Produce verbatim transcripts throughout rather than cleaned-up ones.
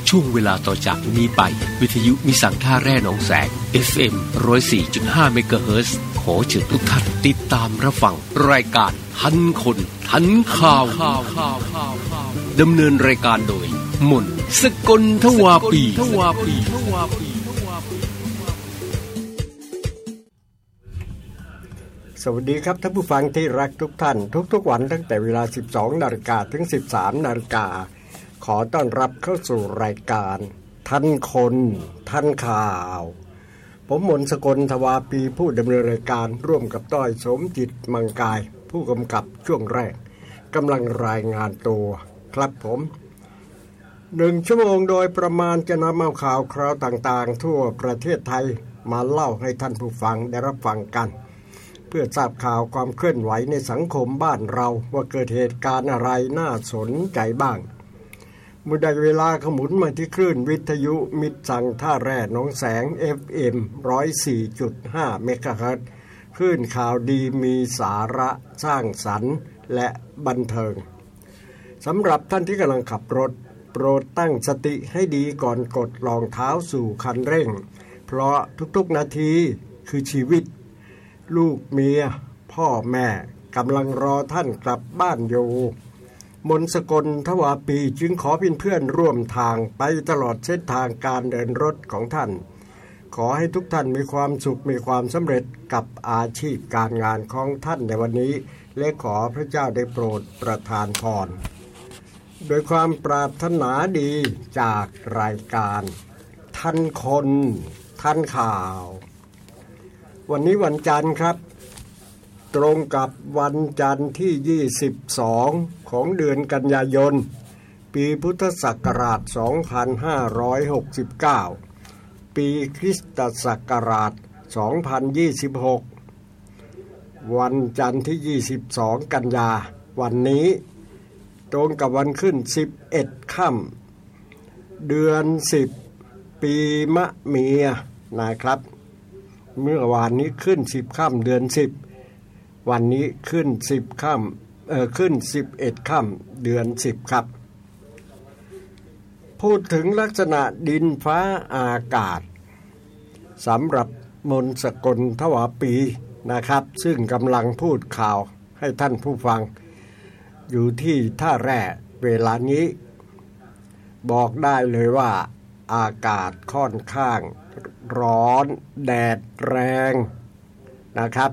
ช่วงเวลาต่อจากนี้ไปวิทยุมิสังท่าแร่หนองแสง เอฟ เอ็ม หนึ่งศูนย์สี่จุดห้า เมกะเฮิรตซ์ขอเชิญทุกท่านติดตามรับฟังรายการทันคนทันข่าวดำเนินรายการโดยมนสกลทวาปีสวัสดีครับท่านผู้ฟังที่รักทุกท่านทุกๆวันตั้งแต่เวลา สิบสองนาฬิกา ถึง สิบสามนาฬิกาขอต้อนรับเข้าสู่รายการทันคนทันข่าวผมมนสกลทวาปีผู้ดำเนินรายการร่วมกับต้อยสมจิตมังกายผู้กำกับช่วงแรกกำลังรายงานตัวครับผมหนึ่งชั่วโมงโดยประมาณจะนำเอาข่าวคราวต่างๆทั่วประเทศไทยมาเล่าให้ท่านผู้ฟังได้รับฟังกันเพื่อทราบข่าวความเคลื่อนไหวในสังคมบ้านเราว่าเกิดเหตุการณ์อะไรน่าสนใจบ้างเมื่อได้เวลาขมุนมาที่คลื่นวิทยุมิตรสังท่าแร่หนองแสง เอฟ เอ็ม หนึ่งศูนย์สี่จุดห้า เมกะเฮิรตซ์คลื่นข่าวดีมีสาระสร้างสรรค์และบันเทิงสำหรับท่านที่กำลังขับรถโปรดตั้งสติให้ดีก่อนกดรองเท้าสู่คันเร่งเพราะทุกๆนาทีคือชีวิตลูกเมียพ่อแม่กำลังรอท่านกลับบ้านอยู่มนสกลทวาปีจึงขอเป็นเพื่อนร่วมทางไปตลอดเส้นทางการเดินรถของท่านขอให้ทุกท่านมีความสุขมีความสำเร็จกับอาชีพการงานของท่านในวันนี้และขอพระเจ้าได้โปรดประทานพรโดยความปรารถนาดีจากรายการทันคนทันข่าววันนี้วันจันทร์ครับตรงกับวันจันทร์ที่ยี่สิบสองของเดือนกันยายนปีพุทธศักราชสองพันห้าร้อยหกสิบเก้าปีคริสตศักราชสองพันยี่สิบหกวันจันทร์ที่ยี่สิบสองกันยาวันนี้ตรงกับวันขึ้นสิบเอ็ดค่ำเดือนสิบปีมะเมียนะครับเมื่อวานนี้ขึ้นสิบค่ำเดือนสิบวันนี้ขึ้นสิบค่ำเอ่อขึ้นสิบเอ็ดค่ำเดือนสิบครับพูดถึงลักษณะดินฟ้าอากาศสำหรับมนสกลทวาปีนะครับซึ่งกำลังพูดข่าวให้ท่านผู้ฟังอยู่ที่ท่าแร่เวลานี้บอกได้เลยว่าอากาศค่อนข้างร้อนแดดแรงนะครับ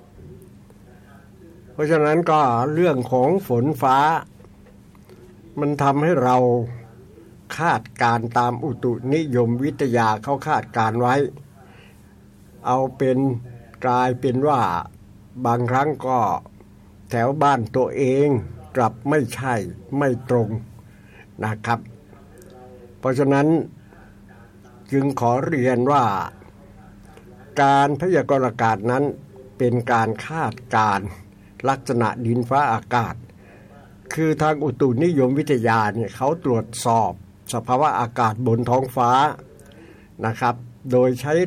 เพราะฉะนั้นก็เรื่องของฝนฟ้ามันทำให้เราคาดการตามอุตุนิยมวิทยาเขาคาดการไว้เอาเป็นกลายเป็นว่าบางครั้งก็แถวบ้านตัวเองกลับไม่ใช่ไม่ตรงนะครับเพราะฉะนั้นจึงขอเรียนว่าการพยากรณ์อากาศนั้นเป็นการคาดการณ์ลักษณะดินฟ้าอากาศคือทางอุตุนิยมวิทยาเนี่ยเขาตรวจสอบสภาวะอากาศบนท้องฟ้านะครับโดยใช้